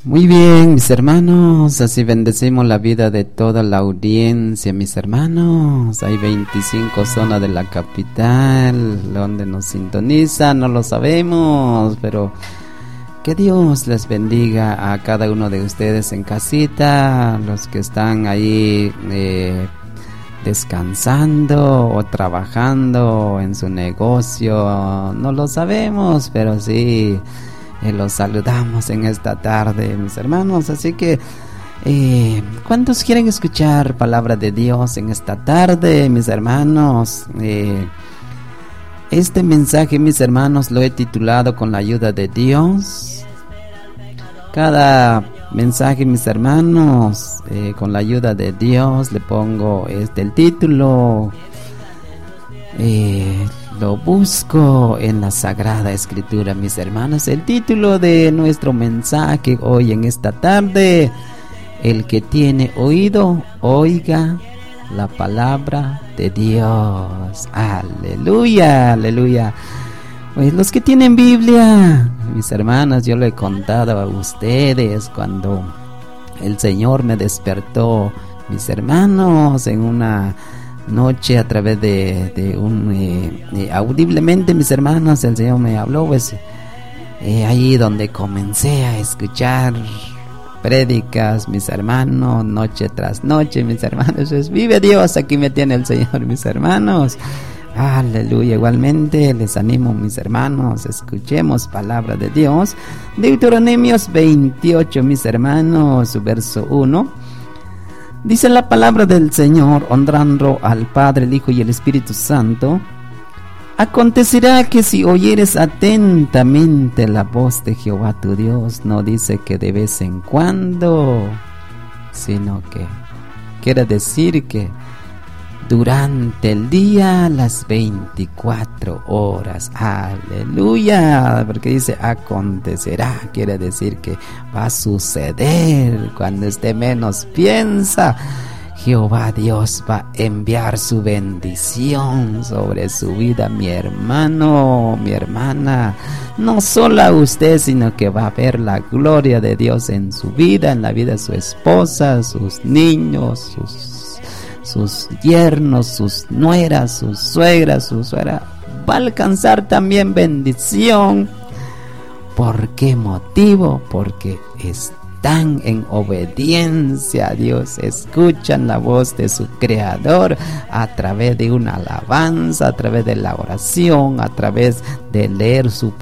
Muy bien, mis hermanos, así bendecimos la vida de toda la audiencia, mis hermanos. Hay 25 zonas de la capital donde nos sintonizan, no lo sabemos, pero que Dios les bendiga a cada uno de ustedes en casita, los que están ahí descansando o trabajando en su negocio, no lo sabemos, pero sí. Los saludamos en esta tarde, mis hermanos. Así que, ¿cuántos quieren escuchar palabra de Dios en esta tarde, mis hermanos? Este mensaje, mis hermanos, lo he titulado Con la ayuda de Dios. Cada mensaje, mis hermanos, con la ayuda de Dios, le pongo el título. Lo busco en la Sagrada Escritura, mis hermanos. El título de nuestro mensaje hoy en esta tarde: el que tiene oído, oiga la palabra de Dios. Aleluya, aleluya. Pues los que tienen Biblia, mis hermanos, yo lo he contado a ustedes cuando el Señor me despertó, mis hermanos, en una noche a través de audiblemente, mis hermanos, el Señor me habló, pues ahí donde comencé a escuchar prédicas, mis hermanos, noche tras noche, mis hermanos. Pues vive Dios, aquí me tiene el Señor, mis hermanos. Aleluya. Igualmente les animo, mis hermanos, escuchemos palabra de Dios. Deuteronomios 28, mis hermanos, verso 1. Dice la palabra del Señor, honrando al Padre, el Hijo y el Espíritu Santo: acontecerá que si oyeres atentamente la voz de Jehová tu Dios, no dice que de vez en cuando, sino que quiere decir que durante el día, las 24 horas. Aleluya. Porque dice acontecerá, quiere decir que va a suceder cuando usted menos piensa. Jehová Dios va a enviar su bendición sobre su vida, mi hermano, mi hermana. No solo a usted, sino que va a ver la gloria de Dios en su vida, en la vida de su esposa, sus niños, sus yernos, sus nueras, sus suegras, su suegra. Va a alcanzar también bendición. ¿Por qué motivo? Porque están en obediencia a Dios, escuchan la voz de su Creador a través de una alabanza, a través de la oración, a través de leer su